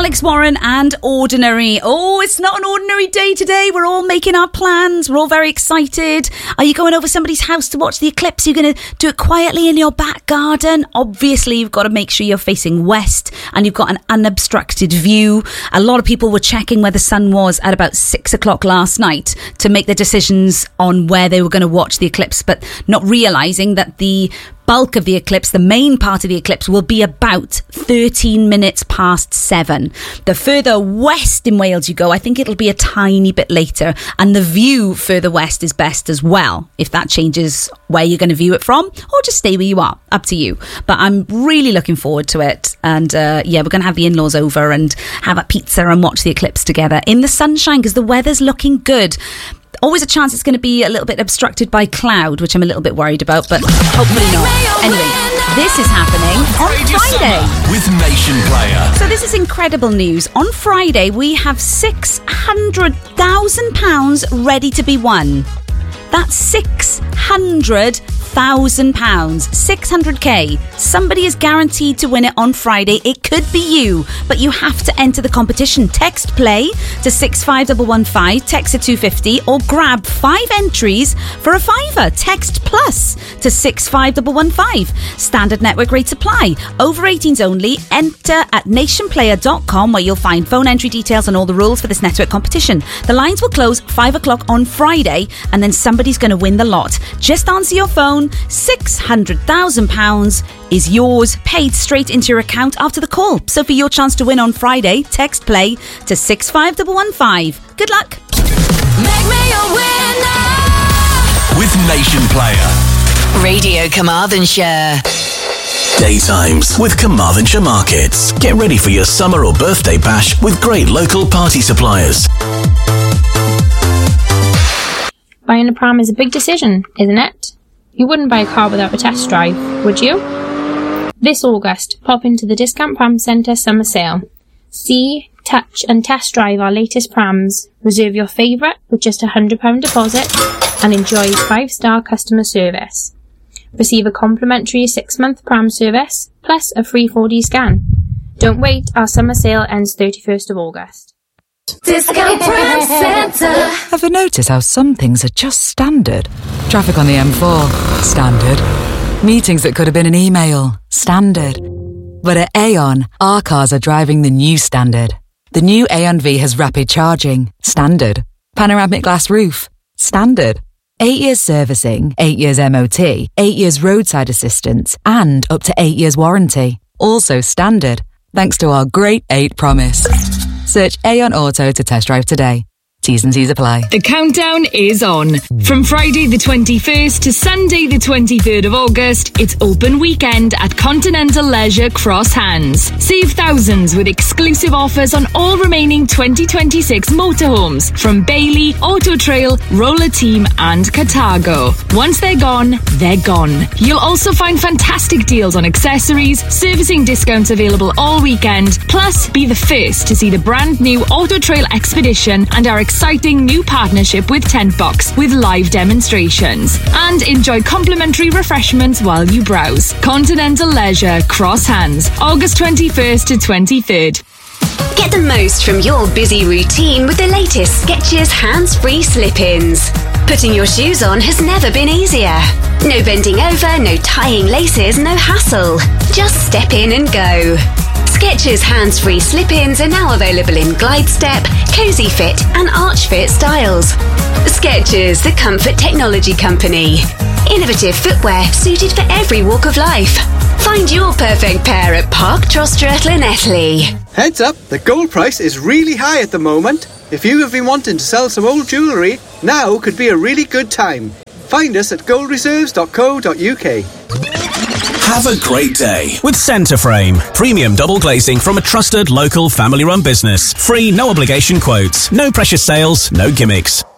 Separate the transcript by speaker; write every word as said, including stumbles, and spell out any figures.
Speaker 1: Alex Warren and Ordinary. Oh, it's not an ordinary day today. We're all making our plans. We're all very excited. Are you going over somebody's house to watch the eclipse? Are you going to do it quietly in your back garden? Obviously, you've got to make sure you're facing west and you've got an unobstructed view. A lot of people were checking where the sun was at about six o'clock last night to make their decisions on where they were going to watch the eclipse, but not realising that the bulk of the eclipse, the main part of the eclipse, will be about thirteen minutes past seven. The further west in Wales you go, I think it'll be a tiny bit later, and the view further west is best as well, if that changes where you're going to view it from, or just stay where you are, up to you. But I'm really looking forward to it, and uh, yeah, we're going to have the in-laws over and have a pizza and watch the eclipse together in the sunshine, because the weather's looking good. Always a chance it's going to be a little bit obstructed by cloud, which I'm a little bit worried about, but hopefully not. Anyway, this is happening on Friday
Speaker 2: with Nation Player.
Speaker 1: So this is incredible news. On Friday, we have six hundred thousand pounds ready to be won. That's six hundred thousand pounds, six hundred k. Somebody is guaranteed to win it on Friday. It could be you, but you have to enter the competition. Text play to six five one one five, text to two fifty, or grab five entries for a fiver. Text plus to six five one one five. Standard network rates apply. Over eighteens only. Enter at nation player dot com, where you'll find phone entry details and all the rules for this network competition. The lines will close five o'clock on Friday, and then somebody's going to win the lot. Just answer your phone. six hundred thousand pounds is yours, paid straight into your account after the call. So for your chance to win on Friday, text play to six five one one five. Good luck.
Speaker 3: Make me a winner
Speaker 2: with Nation Player.
Speaker 3: Radio Carmarthenshire.
Speaker 2: Daytimes with Carmarthenshire Markets. Get ready for your summer or birthday bash with great local party suppliers.
Speaker 4: Buying a pram is a big decision, isn't it? You wouldn't buy a car without a test drive, would you? This August, pop into the Discount Pram Centre summer sale. See, touch and test drive our latest prams. Reserve your favourite with just a one hundred pounds deposit and enjoy five-star customer service. Receive a complimentary six-month pram service plus a free four D scan. Don't wait, our summer sale ends thirty-first of August.
Speaker 3: Discount Pram Centre.
Speaker 5: Ever notice how some things are just standard? Traffic on the M four, standard. Meetings that could have been an email, standard. But at Aon, our cars are driving the new standard. The new Aon V has rapid charging, standard. Panoramic glass roof, standard. Eight years servicing, eight years M O T, eight years roadside assistance, and up to eight years warranty. Also standard, thanks to our Great eight promise. Search Aon Auto to test drive today. T's and C's apply.
Speaker 6: The countdown is on. From Friday the twenty-first to Sunday the twenty-third of August, it's open weekend at Continental Leisure Cross Hands. Save thousands with exclusive offers on all remaining twenty twenty-six motorhomes from Bailey, Auto Trail, Roller Team and Cartago. Once they're gone, they're gone. You'll also find fantastic deals on accessories, servicing discounts available all weekend, plus be the first to see the brand new Auto Trail Expedition and our exciting new partnership with Tent Box with live demonstrations. And enjoy complimentary refreshments while you browse. Continental Leisure Cross Hands, August twenty-first to twenty-third.
Speaker 7: Get the most from your busy routine with the latest Skechers hands-free slip-ins. Putting your shoes on has never been easier. No bending over, no tying laces, no hassle. Just step in and go. Skechers hands-free slip-ins are now available in Glide Step, Cozy Fit and Arch Fit styles. Skechers, the comfort technology company. Innovative footwear suited for every walk of life. Find your perfect pair at Park Trostre Llanelli.
Speaker 8: Heads up, the gold price is really high at the moment. If you have been wanting to sell some old jewellery, now could be a really good time. Find us at gold reserves dot co dot uk.
Speaker 2: Have a great day with Centreframe. Premium double glazing from a trusted local family-run business. Free, no obligation quotes. No precious sales, no gimmicks.